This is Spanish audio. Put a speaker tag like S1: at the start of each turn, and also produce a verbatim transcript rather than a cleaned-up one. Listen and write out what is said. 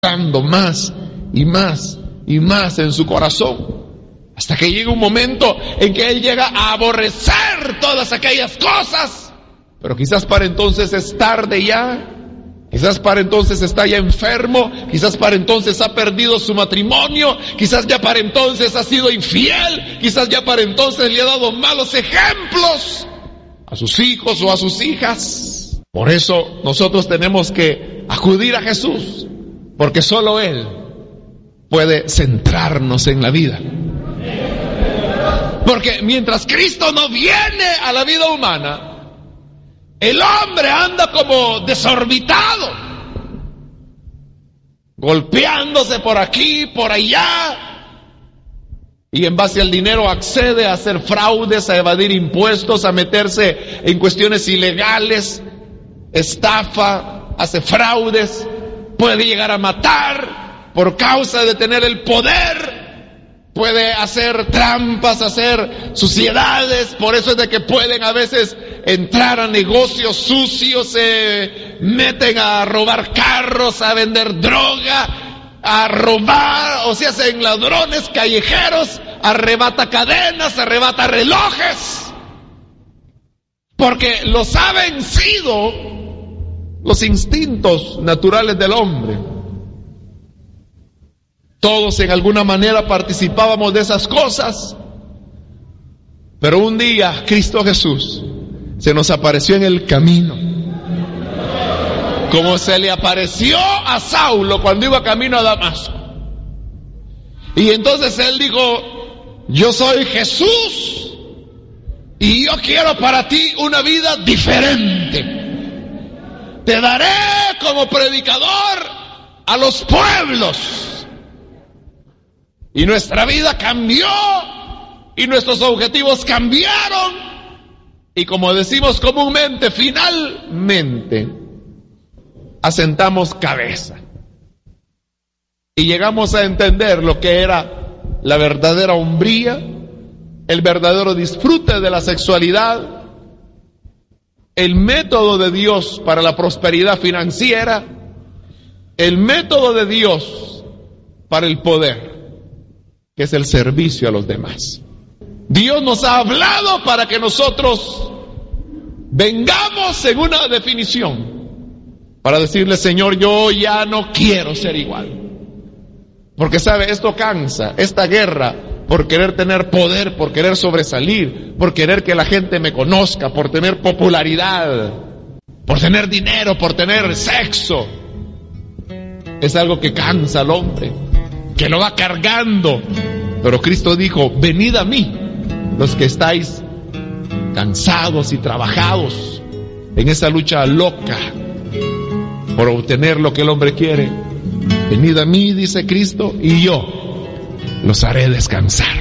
S1: dando más y más y más en su corazón, hasta que llega un momento en que él llega a aborrecer todas aquellas cosas. Pero quizás para entonces es tarde ya, quizás para entonces está ya enfermo, quizás para entonces ha perdido su matrimonio, quizás ya para entonces ha sido infiel, quizás ya para entonces le ha dado malos ejemplos a sus hijos o a sus hijas. Por eso nosotros tenemos que acudir a Jesús, porque solo Él puede centrarnos en la vida. Porque mientras Cristo no viene a la vida humana, el hombre anda como desorbitado, golpeándose por aquí, por allá, y en base al dinero accede a hacer fraudes, a evadir impuestos, a meterse en cuestiones ilegales, estafa, hace fraudes, puede llegar a matar por causa de tener el poder. Puede hacer trampas, hacer suciedades, por eso es de que pueden a veces entrar a negocios sucios, se meten a robar carros, a vender droga, a robar, o se hacen ladrones callejeros, arrebata cadenas, arrebata relojes, porque los ha vencido los instintos naturales del hombre. Todos en alguna manera participábamos de esas cosas, pero un día Cristo Jesús se nos apareció en el camino, como se le apareció a Saulo cuando iba camino a Damasco. Y entonces él dijo: yo soy Jesús y yo quiero para ti una vida diferente. Te daré como predicador a los pueblos. Y nuestra vida cambió, y nuestros objetivos cambiaron, y como decimos comúnmente, finalmente asentamos cabeza. Y llegamos a entender lo que era la verdadera hombría, el verdadero disfrute de la sexualidad, el método de Dios para la prosperidad financiera, el método de Dios para el poder, que es el servicio a los demás. Dios nos ha hablado para que nosotros vengamos en una definición, para decirle: Señor, yo ya no quiero ser igual. Porque sabe, esto cansa, esta guerra por querer tener poder, por querer sobresalir, por querer que la gente me conozca, por tener popularidad, por tener dinero, por tener sexo, es algo que cansa al hombre, que lo va cargando. Pero Cristo dijo: venid a mí, los que estáis cansados y trabajados en esa lucha loca por obtener lo que el hombre quiere. Venid a mí, dice Cristo, y yo los haré descansar.